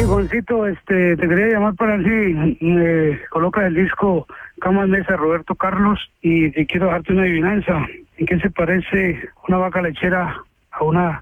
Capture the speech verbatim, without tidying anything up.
Juancito, este, te quería llamar para ver si me coloca el disco Camas Mesa Roberto Carlos y te quiero dejarte una adivinanza. ¿En qué se parece una vaca lechera a una